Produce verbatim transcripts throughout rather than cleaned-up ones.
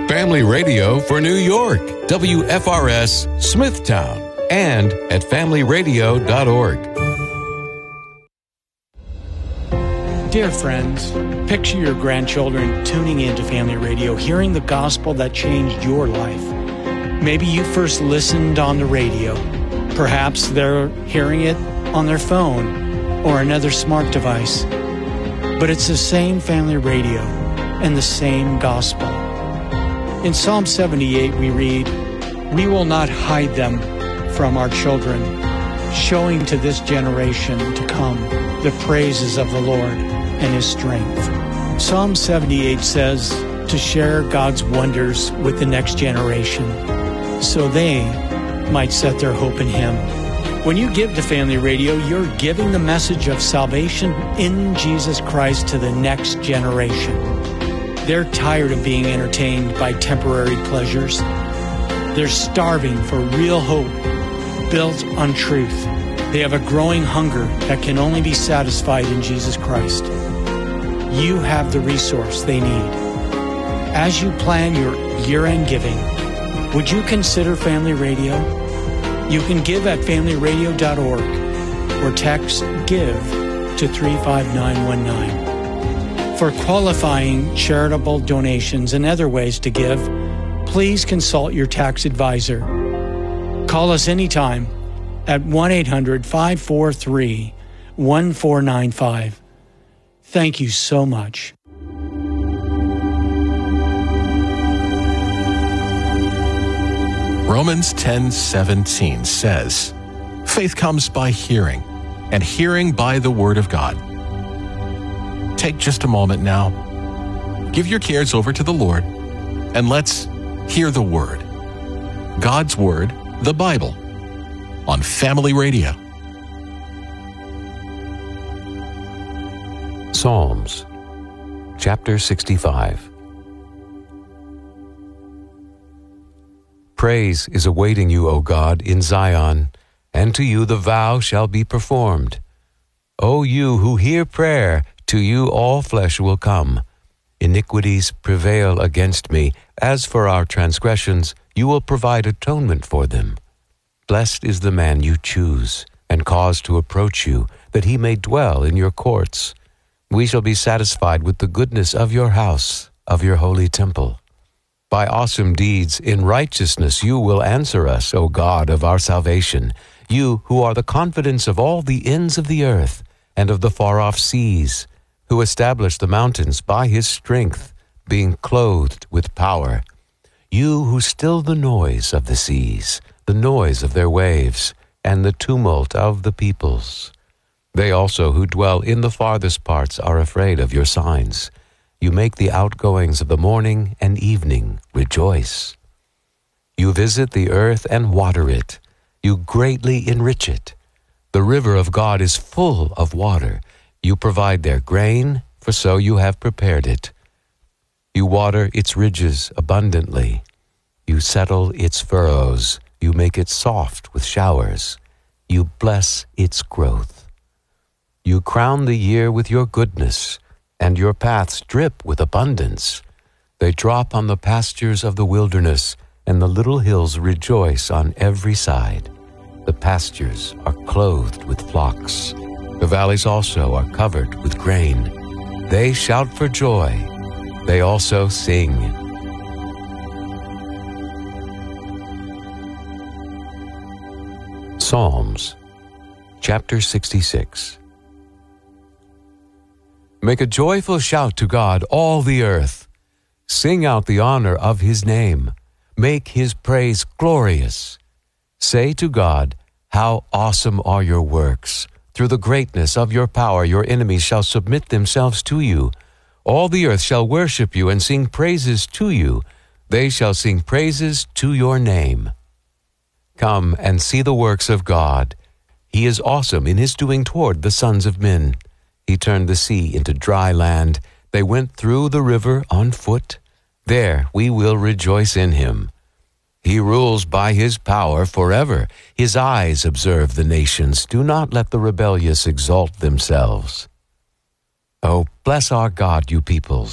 Family Radio for New York, W F R S Smithtown, and at family radio dot org. Dear friends, picture your grandchildren tuning into Family Radio, hearing the gospel that changed your life. Maybe you first listened on the radio. Perhaps they're hearing it on their phone or another smart device. But it's the same Family Radio and the same gospel. In Psalm seventy-eight we read, "We will not hide them from our children, showing to this generation to come the praises of the Lord and His strength." Psalm seventy-eight says to share God's wonders with the next generation so they might set their hope in Him. When you give to Family Radio, you're giving the message of salvation in Jesus Christ to the next generation. They're tired of being entertained by temporary pleasures. They're starving for real hope built on truth. They have a growing hunger that can only be satisfied in Jesus Christ. You have the resource they need. As you plan your year-end giving, would you consider Family Radio? You can give at family radio dot org or text GIVE to three five nine one nine. For qualifying charitable donations and other ways to give, please consult your tax advisor. Call us anytime at one eight hundred five four three one four nine five. Thank you so much. Romans ten seventeen says, "Faith comes by hearing, and hearing by the Word of God." Take just a moment now. Give your cares over to the Lord, and let's hear the Word. God's Word, the Bible, on Family Radio. Psalms, chapter sixty-five. Praise is awaiting you, O God, in Zion, and to you the vow shall be performed. O you who hear prayer, to you all flesh will come. Iniquities prevail against me. As for our transgressions, you will provide atonement for them. Blessed is the man you choose, and cause to approach you, that he may dwell in your courts. We shall be satisfied with the goodness of your house, of your holy temple. By awesome deeds in righteousness you will answer us, O God of our salvation, you who are the confidence of all the ends of the earth and of the far-off seas, who established the mountains by His strength, being clothed with power. You who still the noise of the seas, the noise of their waves, and the tumult of the peoples. They also who dwell in the farthest parts are afraid of your signs. You make the outgoings of the morning and evening rejoice. You visit the earth and water it. You greatly enrich it. The river of God is full of water. You provide their grain, for so you have prepared it. You water its ridges abundantly. You settle its furrows. You make it soft with showers. You bless its growth. You crown the year with your goodness, and your paths drip with abundance. They drop on the pastures of the wilderness, and the little hills rejoice on every side. The pastures are clothed with flocks. The valleys also are covered with grain. They shout for joy. They also sing. Psalms, chapter sixty-six. Make a joyful shout to God, all the earth. Sing out the honor of His name. Make His praise glorious. Say to God, how awesome are your works. Through the greatness of your power, your enemies shall submit themselves to you. All the earth shall worship you and sing praises to you. They shall sing praises to your name. Come and see the works of God. He is awesome in His doing toward the sons of men. He turned the sea into dry land. They went through the river on foot. There we will rejoice in Him. He rules by His power forever. His eyes observe the nations. Do not let the rebellious exalt themselves. Oh, bless our God, you peoples.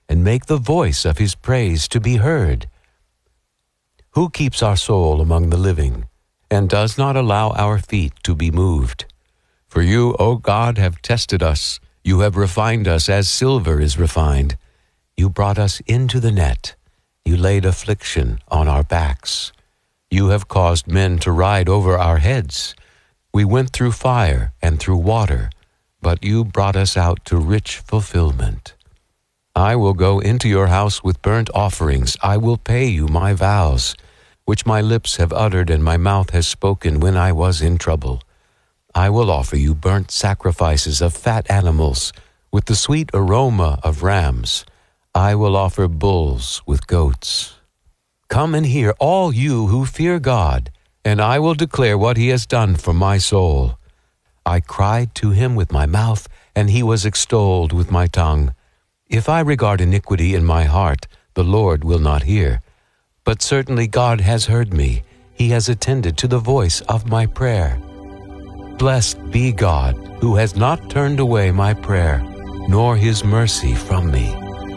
and make the voice of his praise to be heard. Who keeps our soul among the living, and does not allow our feet to be moved? For you, O God, have tested us. You have refined us as silver is refined. You brought us into the net. You laid affliction on our backs. You have caused men to ride over our heads. We went through fire and through water, but you brought us out to rich fulfillment. I will go into your house with burnt offerings. I will pay you my vows, which my lips have uttered and my mouth has spoken when I was in trouble. I will offer you burnt sacrifices of fat animals with the sweet aroma of rams. I will offer bulls with goats. Come and hear, all you who fear God, and I will declare what he has done for my soul. I cried to him with my mouth, and he was extolled with my tongue. If I regard iniquity in my heart, the Lord will not hear. But certainly God has heard me. He has attended to the voice of my prayer. Blessed be God, who has not turned away my prayer, nor his mercy from me.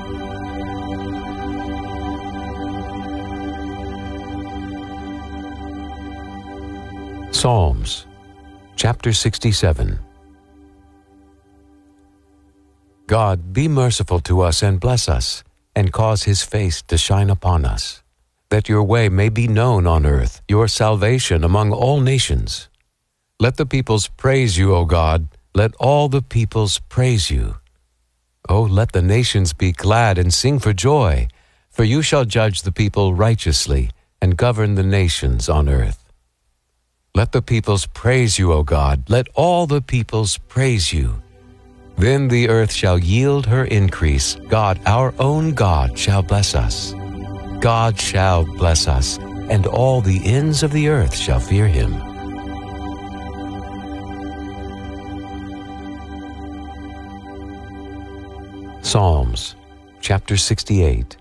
Psalms, chapter sixty-seven. God, be merciful to us and bless us, and cause his face to shine upon us, that your way may be known on earth, your salvation among all nations. Let the peoples praise you, O God. Let all the peoples praise you. O let the nations be glad and sing for joy, for you shall judge the people righteously and govern the nations on earth. Let the peoples praise you, O God. Let all the peoples praise you. Then the earth shall yield her increase. God, our own God, shall bless us. God shall bless us, and all the ends of the earth shall fear him. Psalms, chapter sixty-eight.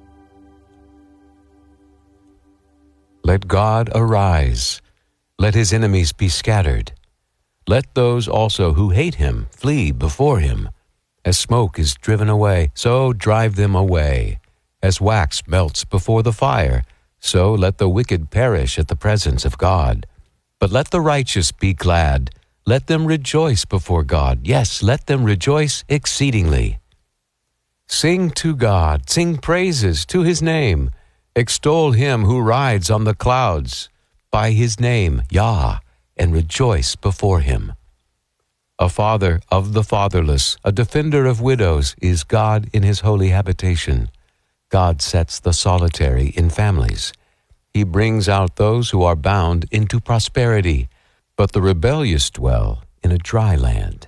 Let God arise. Let his enemies be scattered. Let those also who hate him flee before him. As smoke is driven away, so drive them away. As wax melts before the fire, so let the wicked perish at the presence of God. But let the righteous be glad. Let them rejoice before God. Yes, let them rejoice exceedingly. Sing to God, sing praises to his name. Extol him who rides on the clouds. By his name, Yah, and rejoice before him. A father of the fatherless, a defender of widows, is God in his holy habitation. God sets the solitary in families. He brings out those who are bound into prosperity, but the rebellious dwell in a dry land.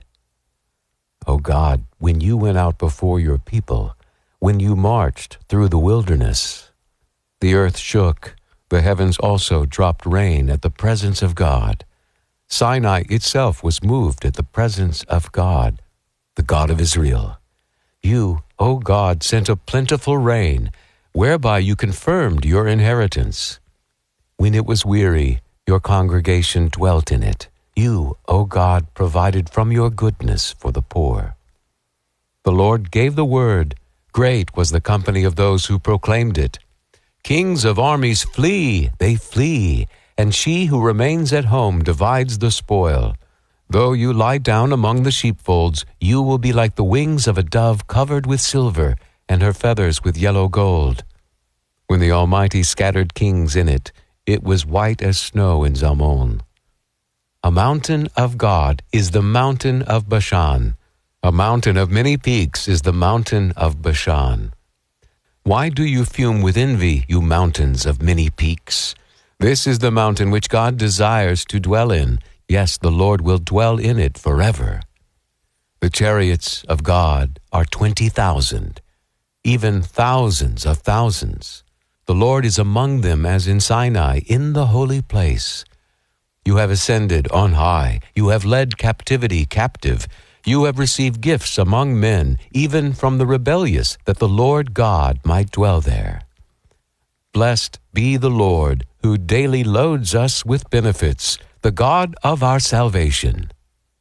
O God, when you went out before your people, when you marched through the wilderness, the earth shook, the heavens also dropped rain at the presence of God. Sinai itself was moved at the presence of God, the God of Israel. You, O God, sent a plentiful rain, whereby you confirmed your inheritance. When it was weary, your congregation dwelt in it. You, O God, provided from your goodness for the poor. The Lord gave the word. Great was the company of those who proclaimed it. Kings of armies flee, they flee, and she who remains at home divides the spoil. Though you lie down among the sheepfolds, you will be like the wings of a dove covered with silver, and her feathers with yellow gold. When the Almighty scattered kings in it, it was white as snow in Zalmon. A mountain of God is the mountain of Bashan. A mountain of many peaks is the mountain of Bashan. Why do you fume with envy, you mountains of many peaks? This is the mountain which God desires to dwell in. Yes, the Lord will dwell in it forever. The chariots of God are twenty thousand, even thousands of thousands. The Lord is among them as in Sinai, in the holy place. You have ascended on high. You have led captivity captive. You have received gifts among men, even from the rebellious, that the Lord God might dwell there. Blessed be the Lord, who daily loads us with benefits, the God of our salvation.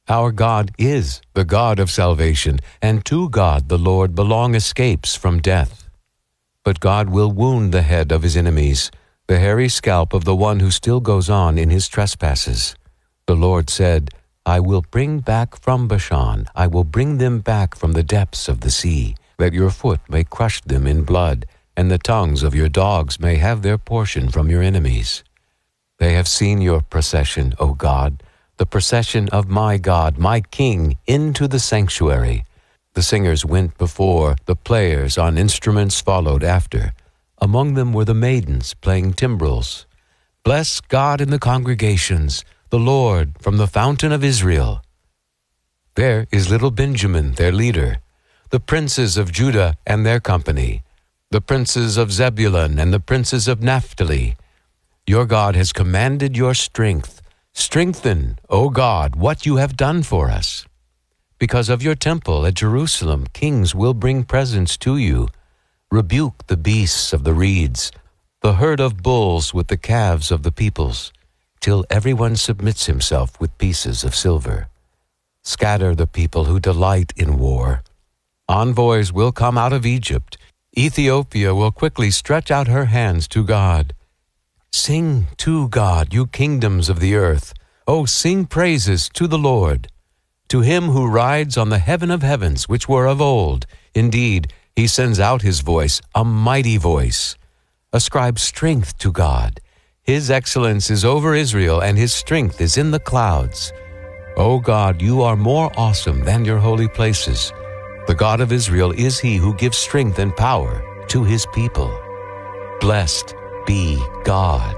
Our God is the God of salvation, and to God the Lord belong escapes from death. But God will wound the head of his enemies, the hairy scalp of the one who still goes on in his trespasses. The Lord said, I will bring back from Bashan, I will bring them back from the depths of the sea, that your foot may crush them in blood, and the tongues of your dogs may have their portion from your enemies. They have seen your procession, O God, the procession of my God, my King, into the sanctuary. The singers went before, the players on instruments followed after. Among them were the maidens playing timbrels. Bless God in the congregations, the Lord from the fountain of Israel. There is little Benjamin, their leader, the princes of Judah and their company, the princes of Zebulun and the princes of Naphtali. Your God has commanded your strength. Strengthen, O God, what you have done for us. Because of your temple at Jerusalem, kings will bring presents to you. Rebuke the beasts of the reeds, the herd of bulls with the calves of the peoples, till everyone submits himself with pieces of silver. Scatter the people who delight in war. Envoys will come out of Egypt. Ethiopia will quickly stretch out her hands to God. Sing to God, you kingdoms of the earth. Oh, sing praises to the Lord. To him who rides on the heaven of heavens, which were of old. Indeed, he sends out his voice, a mighty voice. Ascribe strength to God. His excellence is over Israel, and his strength is in the clouds. O God, you are more awesome than your holy places. The God of Israel is he who gives strength and power to his people. Blessed be God.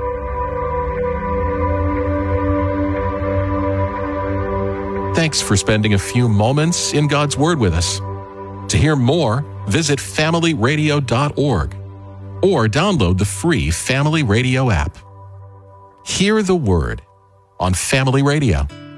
Thanks for spending a few moments in God's Word with us. To hear more, visit family radio dot org or download the free Family Radio app. Hear the Word on Family Radio.